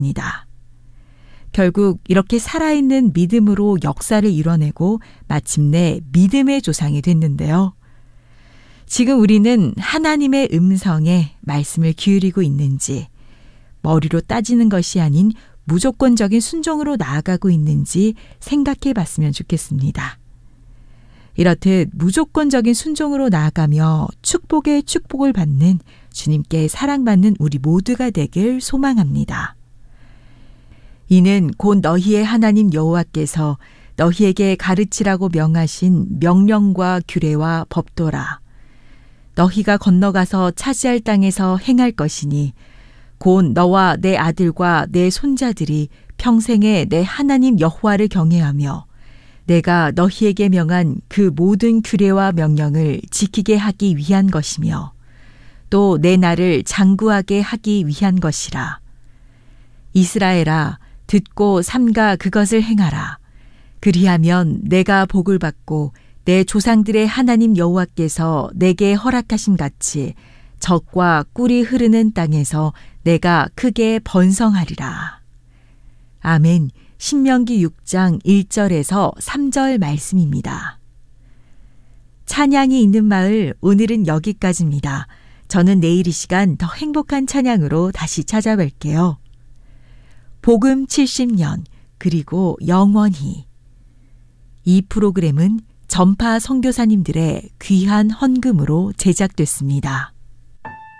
니다. 결국 이렇게 살아있는 믿음으로 역사를 이뤄내고 마침내 믿음의 조상이 됐는데요. 지금 우리는 하나님의 음성에 말씀을 기울이고 있는지, 머리로 따지는 것이 아닌 무조건적인 순종으로 나아가고 있는지 생각해 봤으면 좋겠습니다. 이렇듯 무조건적인 순종으로 나아가며 축복의 축복을 받는 주님께 사랑받는 우리 모두가 되길 소망합니다. 이는 곧 너희의 하나님 여호와께서 너희에게 가르치라고 명하신 명령과 규례와 법도라. 너희가 건너가서 차지할 땅에서 행할 것이니 곧 너와 내 아들과 내 손자들이 평생에 내 하나님 여호와를 경외하며 내가 너희에게 명한 그 모든 규례와 명령을 지키게 하기 위한 것이며 또 내 날을 장구하게 하기 위한 것이라. 이스라엘아, 듣고 삼가 그것을 행하라. 그리하면 내가 복을 받고 내 조상들의 하나님 여호와께서 내게 허락하신 같이 젖과 꿀이 흐르는 땅에서 내가 크게 번성하리라. 아멘. 신명기 6장 1절에서 3절 말씀입니다. 찬양이 있는 마을, 오늘은 여기까지입니다. 저는 내일 이 시간 더 행복한 찬양으로 다시 찾아뵐게요. 복음 70년, 그리고 영원히. 이 프로그램은 전파 선교사님들의 귀한 헌금으로 제작됐습니다.